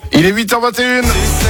Il est 8h21.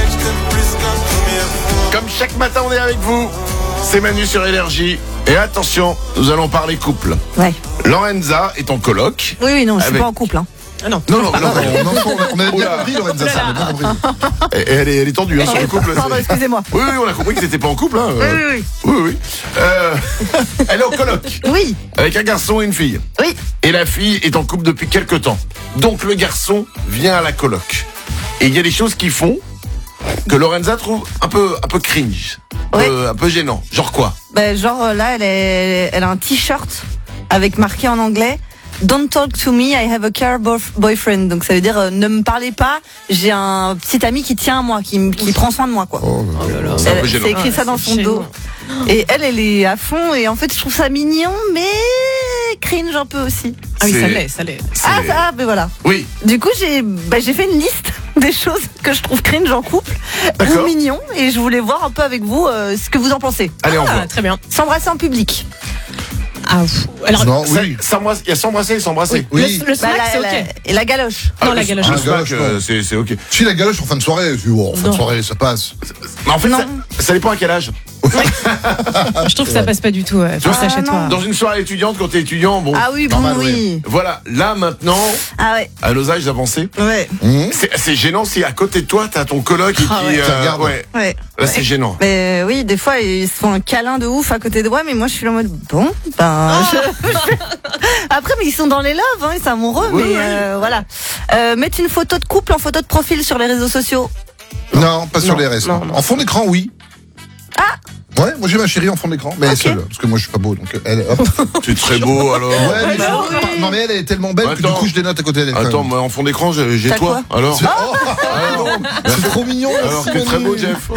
Comme chaque matin, on est avec vous. C'est Manu sur Énergie. Et attention, nous allons parler couple. Ouais. Lorenza est en coloc. Oui, non, je suis Avec- pas en couple. Ah non. Non, On avait bien compris, Lorenza, ça, on a bien compris. Elle est tendue, hein, sur le couple. Pardon, excusez-moi. Oui, on a compris que t'étais pas en couple. Hein. Oui. Elle est en coloc. Oui, Avec un garçon et une fille. oui. Et la fille est en couple depuis quelques temps. Donc le garçon vient à la coloc. Et il y a des choses qu'ils font que Lorenza trouve un peu cringe. Ouais. Un peu gênant. Genre quoi? Ben, genre là, elle a un t-shirt avec marqué en anglais Don't talk to me, I have a car boyfriend. Donc ça veut dire ne me parlez pas, j'ai un petit ami qui tient à moi, qui prend soin de moi, quoi. C'est un peu gênant. C'est écrit ça dans son dos. Et elle est à fond, et en fait je trouve ça mignon, mais cringe un peu aussi. Ah oui, C'est- ça l'est. Ben voilà. Oui. Du coup j'ai fait une liste des choses que je trouve cringe en couple D'accord. ou mignon, et je voulais voir un peu avec vous ce que vous en pensez. Allez, on voit. Très bien. S'embrasser en public. Ah, alors, Non, oui. Il y a s'embrasser et s'embrasser. Oui. le smack, c'est ok. Et la galoche. Non, la galoche. Le Ah, smack, galoche, non. c'est ok. Si la galoche en fin de soirée, tu vois, en fin de Non. soirée, ça passe. Mais en fait, Non. ça dépend à quel âge. Je trouve que ça passe pas du tout. Fais ça chez non. toi. Dans une soirée étudiante, quand t'es étudiant, bon. Ah oui, bon, Normal, oui. Voilà, là maintenant, Ah ouais. à nos âges avancés, Ouais. c'est gênant si à côté de toi t'as ton coloc et qui Qui regarde. Ouais. là c'est gênant. Mais oui, des fois, ils se font un câlin de ouf à côté de moi, mais moi, je suis là en mode, bon, Après, mais ils sont dans les loves, hein, ils sont amoureux, Oui, mais oui. voilà. Mettre une photo de couple en photo de profil sur les réseaux sociaux. Non, pas sur les restes. non, non. En fond d'écran, oui. Ouais, moi j'ai ma chérie en fond d'écran, mais Ok. seule, parce que moi je suis pas beau, donc elle, hop. C'est très beau alors. Ouais, mais bah je- oui. non mais elle est tellement belle que du Attends. coup je dénote à côté d'elle. quand Attends, même. moi en fond d'écran j'ai T'as toi. Alors. C'est trop mignon. Alors merci, que très beau Manu. Jeff.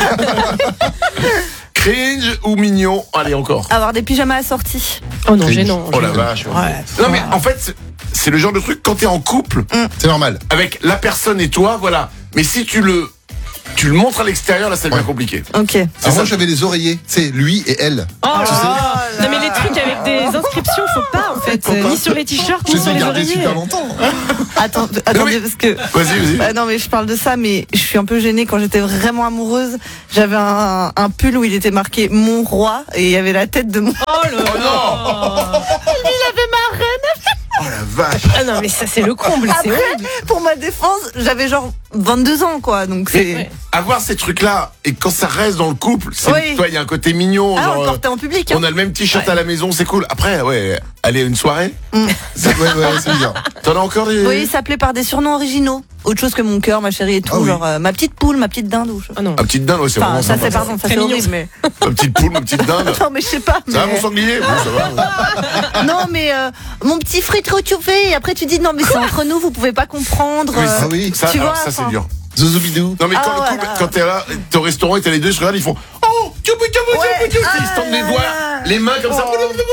Cringe ou mignon? Allez encore. Avoir des pyjamas assortis. Oh non, Cringe. gênant. Oh la gênant. vache. Ouais. Non mais en fait c'est le genre de truc quand t'es en couple C'est normal. avec la personne et toi, voilà. Mais si tu le montres à l'extérieur, là ça devient compliqué. Ok. Alors ça. moi j'avais les oreillers, c'est lui et elle. Oh là Tu sais. là. Non, mais les trucs avec des inscriptions, faut pas en fait. Ni sur les t-shirts, Je ni les sur ai les gardés oreillers. super longtemps. Attendez, mais- parce que. Vas-y. Non mais je parle de ça, mais je suis un peu gênée. Quand j'étais vraiment amoureuse, j'avais un pull où il était marqué mon roi et il y avait la tête de mon. Oh là là. Il avait ma reine. Oh la vache. Ah non, mais ça c'est le comble. C'est Après, horrible. pour ma défense, j'avais genre 22 ans, quoi. Donc c'est. Ouais. Avoir ces trucs-là et quand ça reste dans le couple, c'est Oui. toi il y a un côté mignon. Ah, on genre, le portait en public. Hein. on a le même t-shirt à la maison, c'est cool. Après, ouais, aller à une soirée, Ouais, c'est bien. t'en as encore des. Oui, il s'appelait par des surnoms originaux. Autre chose que mon cœur, ma chérie et tout. Ah oui. Genre ma petite poule, ma petite dinde. Ou... Ah non. Ma petite dinde, ouais, c'est Enfin, vraiment ça sympa. c'est pardon, ça Très c'est mignon. horrible, mais. Ma petite poule, ma petite dinde. Non, mais je sais pas. Ça va mais- mon sanglier? Bon, ça va. Non, mais mon petit frit retrouvé. Et après tu dis non, mais c'est entre nous, vous pouvez pas comprendre. Oui, Ah oui. Ça, tu alors, vois, ça c'est enfin. dur. Zouzobidou. Non mais quand Ah, le couple, voilà. quand t'es là, t'es au restaurant et t'as les deux, ils se regardent, ils font oh, Ouais. ils se tendent les Ah doigts, là. les mains comme ça.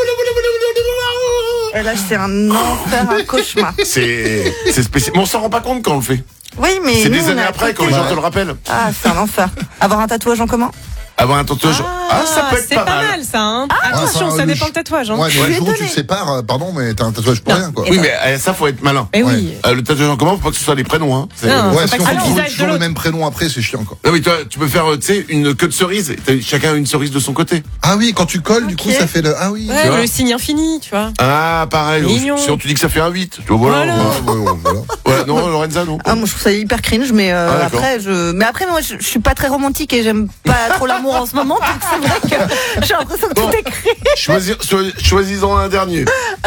Et là, c'est un enfer, un cauchemar. C'est spécial. Mais on s'en rend pas compte quand on le fait. Oui, mais C'est nous, des on années est à après quand côté. les gens te le rappellent. Ah, c'est un enfer. Avoir un tatouage en commun. Avoir un tatouage. Ah, ça peut être c'est pas mal. ça. Hein. Attention, enfin, ça le dépend le tatouage. Hein. Ouais, mais le jour où tu étonnée. te sépares, pardon, mais t'as un tatouage pour rien, quoi. Oui, mais ça faut être malin. Mais oui. Le tatouage en commun, faut pas que ce soit les prénoms. Hein. C'est- Non. Ouais, faut si pas on que fait ça toujours, le visage de toujours le l'autre. même prénom après, c'est chiant, quoi. Non mais toi, tu peux faire, tu sais, une queue de cerise. Chacun a une cerise de son côté. Ah oui, quand tu colles, du coup, Ok. ça fait le. Ah oui. Ouais, vois le signe infini, tu vois. Ah, pareil. Mignon. Si on te dit que ça fait un 8. Tu vois, voilà. Voilà. Voilà. Ouais, non, Lorenza, non. Ah, moi, je trouve ça hyper cringe, mais d'accord. après, moi, je suis pas très romantique et j'aime pas trop l'amour en ce moment, donc c'est vrai que j'ai l'impression que Bon. tout est cringe. Choisis-en un dernier.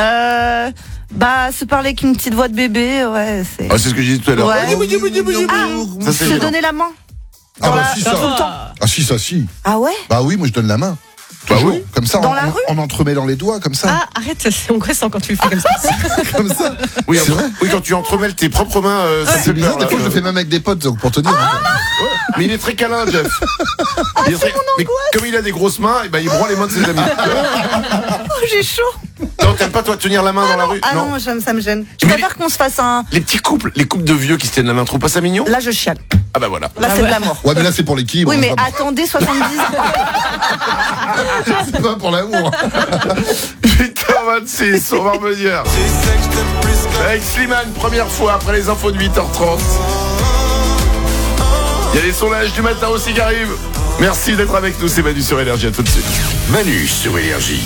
Se parler avec une petite voix de bébé, ouais, c'est. Ah, c'est ce que j'ai dit tout à l'heure. Ouais. Ça, c'est Se bien. donner la main. Ah bah la- si, ça. tout le temps. Ah si, ça, si. Ah ouais? Bah oui, moi je donne la main. Bah Toujours. oui. Comme ça, Dans en, la rue en entremêlant les doigts, comme ça. Ah, arrête, c'est angoissant quand tu le fais comme ça. Comme ça. Oui, C'est vrai. oui, quand tu entremêles tes propres mains, ça fait C'est bizarre, peur. des fois je le fais même avec des potes, donc pour te dire. Mais il est très câlin, Jeff. Il est très- Mais comme il a des grosses mains, eh ben, il broie les mains de ses amis. Oh, j'ai chaud. Non, t'aimes pas toi tenir la main dans la rue? Ah non, ça me gêne. Je Mais préfère qu'on se fasse un. Les petits couples, les couples de vieux qui se tiennent la main, trouve pas ça mignon? Là, je chiale. Ah bah voilà. Là, c'est de l'amour. Ouais, mais là c'est pour l'équilibre. Oui, mais vraiment. attendez 70 ans. C'est pas pour l'amour. 8h26, on va revenir. Avec Slimane, première fois après les infos de 8h30. Il y a les sondages du matin aussi qui arrivent. Merci d'être avec nous, c'est Manu sur Énergie, à tout de suite. Manu sur Énergie.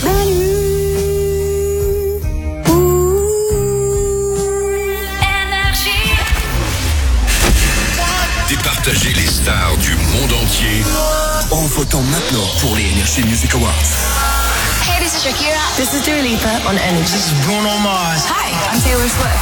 Départager les stars du monde entier en votant maintenant pour les Energy Music Awards. Hey, this is Shakira. This is Dua Lipa on Energy. This is Bruno Mars. Hi, I'm Taylor Swift.